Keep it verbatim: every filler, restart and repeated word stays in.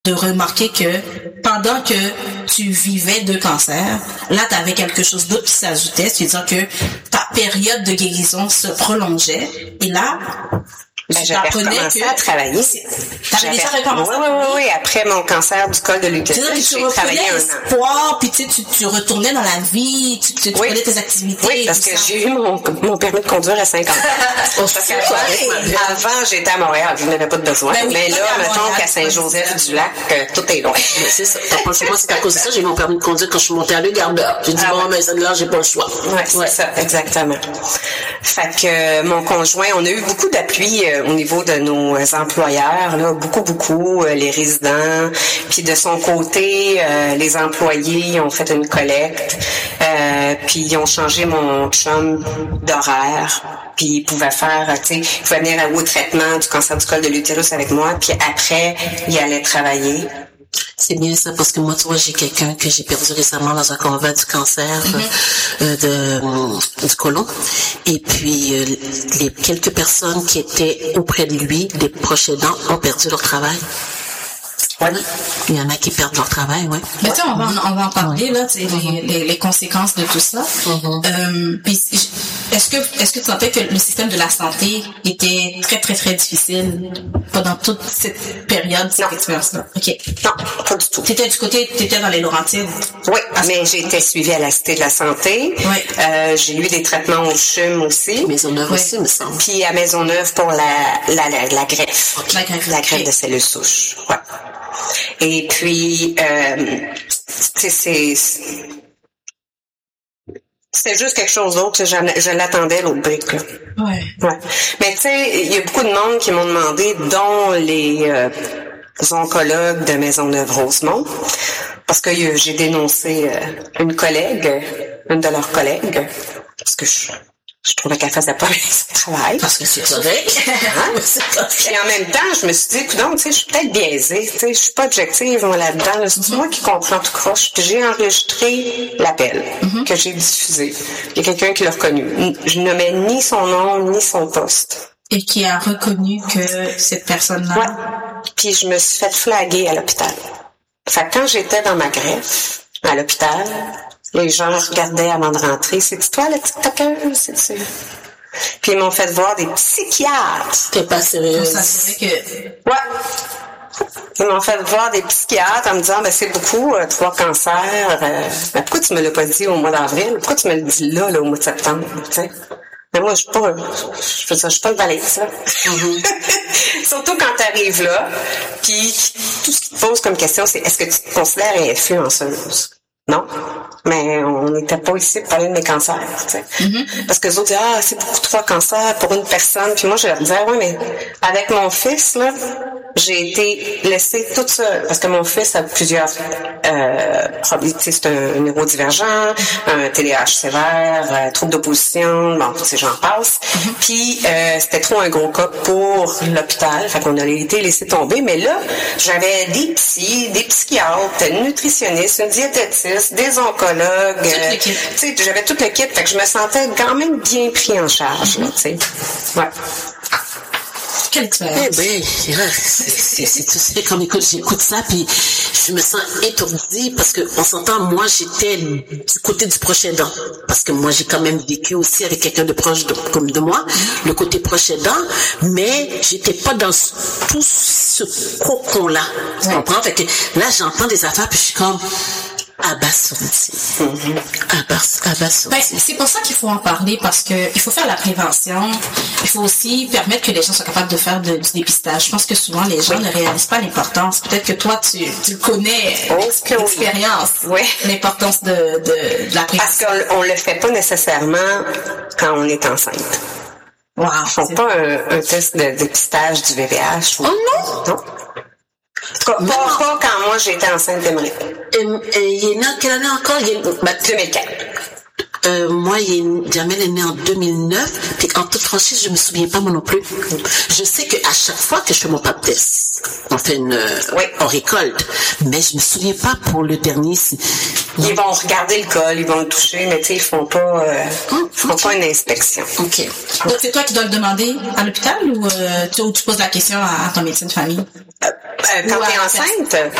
de remarquer que pendant que tu vivais de cancer, là, tu avais quelque chose d'autre qui s'ajoutait, c'est-à-dire que ta période de guérison se prolongeait. Et là, ben, j'avais recommencé que... à travailler. T'avais déjà recommencé? Oui, oui, oui, après mon cancer du col de l'utérus, j'ai travaillé un espoir, puis tu, tu, tu retournais dans la vie, tu, tu, tu oui. prenais tes activités. Oui, parce que ça. J'ai eu mon, mon permis de conduire à cinquante ans. Parce qu'avant, avant, j'étais à Montréal, je n'avais pas de besoin. Ben oui, mais là, mettons qu'à Saint-Joseph-du-Lac, euh, tout est loin. Mais c'est ça. Moi, c'est à cause de ça, j'ai eu mon permis de conduire quand je suis montée à Le Gardeur. J'ai dit, ah, bon, ouais. mais là, j'ai pas le choix. Oui, c'est ouais. ça, exactement. Fait que euh, mon conjoint, on a eu beaucoup d'appui euh, au niveau de nos employeurs, là, beaucoup, beaucoup, euh, les résidents. Puis de son côté, euh, les employés ont fait une collecte. Euh, puis ils ont changé mon chum d'horaire. Puis il pouvait faire, tu sais, il pouvait venir au traitement du cancer du col de l'utérus avec moi. Puis après, il allait travailler. C'est bien ça, parce que moi, tu vois, j'ai quelqu'un que j'ai perdu récemment dans un combat du cancer mm-hmm. euh, de, du côlon. Et puis, euh, les quelques personnes qui étaient auprès de lui, les proches aidants, ont perdu leur travail. Oui. Il y en a qui perdent leur travail, oui. Mais tu sais, on va, on va en parler, ouais. là, tu sais, mm-hmm. les, les, les conséquences de tout ça. Mm-hmm. Euh, puis, est-ce que, est-ce que tu sentais que le système de la santé était très, très, très difficile pendant toute cette période, cette expérience-là? OK. Non, pas du tout. T'étais du côté, t'étais dans les Laurentides? Oui, mais j'ai été suivie à la Cité de la Santé. Oui. Euh, j'ai eu des traitements au C H U M aussi. Maisonneuve oui. aussi, me semble. Puis à Maisonneuve pour la, la, la, la greffe. Okay. La greffe. La greffe okay. de cellules souches. Ouais. Et puis, euh, tu sais, c'est, c'est juste quelque chose d'autre. Je, je l'attendais, l'autre brique, là. Ouais. Ouais. Mais tu sais, il y a beaucoup de monde qui m'ont demandé, dont les euh, oncologues de Maisonneuve-Rosemont, parce que euh, j'ai dénoncé euh, une collègue, une de leurs collègues, parce que je... Je trouvais qu'elle faisait pas bien son travail. Parce que c'est correct. Hein? Puis en même temps, je me suis dit, coudonc, tu sais, je suis peut-être biaisée, tu sais, je suis pas objective, moi, là-dedans, là. C'est mm-hmm. moi qui comprends tout croche. Puis j'ai enregistré l'appel mm-hmm. que j'ai diffusé. Il y a quelqu'un qui l'a reconnu. Je ne mets ni son nom, ni son poste. Et qui a reconnu que cette personne-là... Ouais. Puis je me suis fait flaguer à l'hôpital. Fait que quand j'étais dans ma greffe, à l'hôpital... Les gens regardaient avant de rentrer. C'est-tu toi, le TikToker? C'est-tu? Puis ils m'ont fait voir des psychiatres. T'es pas sérieuse. Pour s'assurer que... Ouais. Ils m'ont fait voir des psychiatres en me disant, ben c'est beaucoup, euh, trois cancers. Euh, ben pourquoi tu me l'as pas dit au mois d'avril? Pourquoi tu me le dis là, là, au mois de septembre? Tu sais? Mais moi, je suis pas, je fais ça, je suis pas une valise, là. Mm-hmm. Surtout quand t'arrives là, puis tout ce qui te pose comme question, c'est est-ce que tu te considères influenceuse? Non, mais on n'était pas ici pour parler de mes cancers, tu sais. Mm-hmm. Parce que les autres disaient, ah, c'est beaucoup trois cancers pour une personne. Puis moi, je leur disais, oui, mais avec mon fils, là, j'ai été laissée toute seule. Parce que mon fils a plusieurs euh, problèmes. Tu sais, c'est un neurodivergent, un T D A H sévère, euh, trouble d'opposition, bon, tu sais, j'en passe. Mm-hmm. Puis euh, c'était trop un gros cas pour l'hôpital. Fait qu'on a été laissé tomber. Mais là, j'avais des psys, des psychiatres, une nutritionniste, une diététiste, des oncologues. Euh, tu sais, j'avais tout le kit. Fait que je me sentais quand même bien pris en charge, mm-hmm. là, tu sais. Ouais. Quelle expérience. Eh ben, c'est, c'est, tu sais, comme écoute, j'écoute ça, puis je me sens étourdie parce que on s'entend, moi, j'étais du côté du proche aidant. Parce que moi, j'ai quand même vécu aussi avec quelqu'un de proche de, comme de moi, le côté proche aidant, mais j'étais pas dans tout ce cocon-là. Tu ouais. comprends? Fait que là, j'entends des affaires, puis je suis comme, abasourdi. Mm-hmm. Abass, abasourdi. Ben, c'est pour ça qu'il faut en parler, parce que il faut faire la prévention. Il faut aussi permettre que les gens soient capables de faire de, du dépistage. Je pense que souvent les gens oui. ne réalisent pas l'importance. Peut-être que toi tu, tu connais oh, l'expérience, oui. l'importance de, de, de la prévention. Parce qu'on le fait pas nécessairement quand on est enceinte. Wow, Ils font pas un, un test de dépistage du V I H. Ou... Oh non. Non. Pas, pas, pas quand moi j'étais enceinte d'Emery. Il est né en quelle année encore? Il est... bah, deux mille quatre. Euh, moi, Jamel est né en deux mille neuf, puis en toute franchise, je me souviens pas moi non plus. Je sais qu'à chaque fois que je fais mon pap test, on fait une, oui. on récolte, mais je me souviens pas pour le dernier. Ils vont regarder le col, ils vont le toucher, mais tu sais, ils font pas, euh, hum, ils font okay. pas une inspection. Ok. Donc c'est toi qui dois le demander à l'hôpital ou euh, tu, ou tu poses la question à, à ton médecin de famille? Euh, Euh, quand Ou t'es à- enceinte?